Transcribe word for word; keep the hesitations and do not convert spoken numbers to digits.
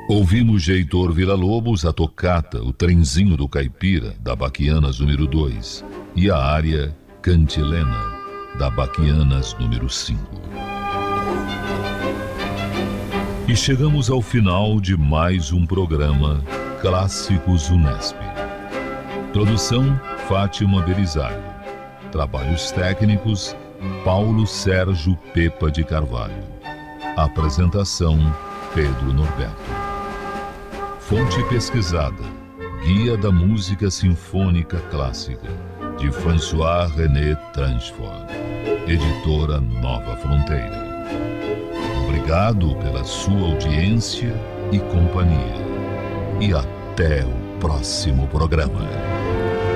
Ouvimos Heitor Villa-Lobos, a tocata, o trenzinho do caipira, da Baquianas número dois, e a área Cantilena, da Baquianas número cinco. E chegamos ao final de mais um programa Clássicos Unesp. Produção Fátima Belisário. Trabalhos técnicos Paulo Sérgio Pepa de Carvalho. Apresentação Pedro Norberto. Fonte pesquisada: Guia da Música Sinfônica Clássica, de François-René Transfort. Editora Nova Fronteira. Obrigado pela sua audiência e companhia. E até o próximo programa.